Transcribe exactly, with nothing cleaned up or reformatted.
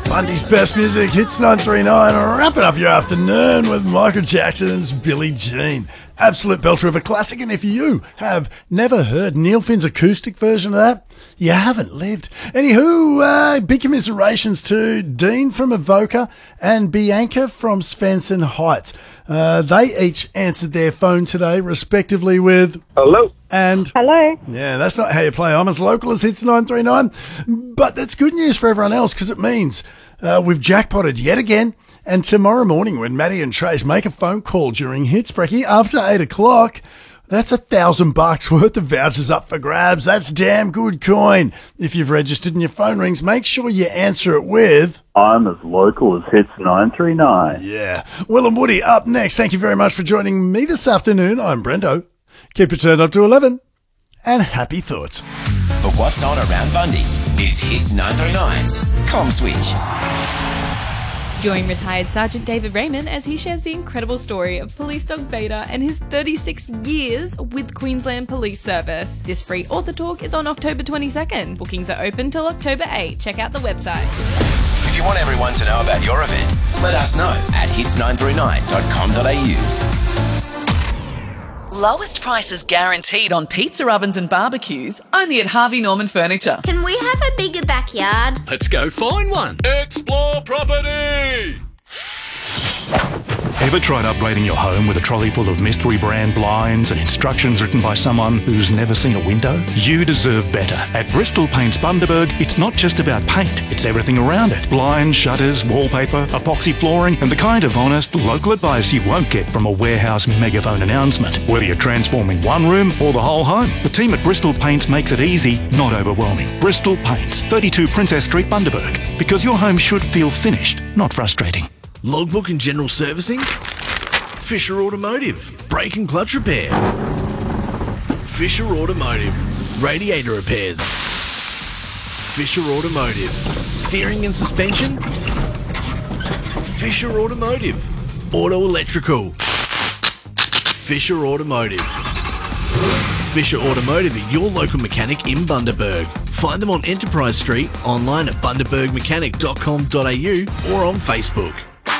Bundy's best music, Hits nine three nine, wrapping up your afternoon with Michael Jackson's Billie Jean. Absolute belter of a classic, and if you have never heard Neil Finn's acoustic version of that, you haven't lived. Anywho, uh, big commiserations to Dean from Evoca and Bianca from Svensson Heights. Uh, they each answered their phone today, respectively, with hello and hello. Yeah, that's not how you play. I'm as local as Hits nine three nine, but that's good news for everyone else because it means uh, we've jackpotted yet again. And tomorrow morning, when Maddie and Trace make a phone call during Hits Brekkie after eight o'clock, that's a thousand bucks worth of vouchers up for grabs. That's damn good coin. If you've registered and your phone rings, make sure you answer it with I'm as local as Hits nine three nine. Yeah. Will and Woody up next. Thank you very much for joining me this afternoon. I'm Brendo. Keep it turned up to eleven. And happy thoughts. For what's on around Bundy, it's Hits nine three nine's Com Switch. Join retired Sergeant David Raymond as he shares the incredible story of Police Dog Beta and his thirty-six years with Queensland Police Service. This free author talk is on October twenty-second. Bookings are open till October eighth. Check out the website. If you want everyone to know about your event, let us know at hits nine three nine dot com dot a u. Lowest prices guaranteed on pizza ovens and barbecues, only at Harvey Norman Furniture. Can we have a bigger backyard? Let's go find one. Explore property. Ever tried upgrading your home with a trolley full of mystery brand blinds and instructions written by someone who's never seen a window? You deserve better. At Bristol Paints Bundaberg, it's not just about paint, it's everything around it. Blinds, shutters, wallpaper, epoxy flooring, and the kind of honest, local advice you won't get from a warehouse megaphone announcement. Whether you're transforming one room or the whole home, the team at Bristol Paints makes it easy, not overwhelming. Bristol Paints, thirty-two Princess Street, Bundaberg. Because your home should feel finished, not frustrating. Logbook and general servicing? Fisher Automotive. Brake and clutch repair. Fisher Automotive. Radiator repairs. Fisher Automotive. Steering and suspension? Fisher Automotive. Auto electrical. Fisher Automotive. Fisher Automotive are your local mechanic in Bundaberg. Find them on Enterprise Street, online at bundaberg mechanic dot com dot a u or on Facebook.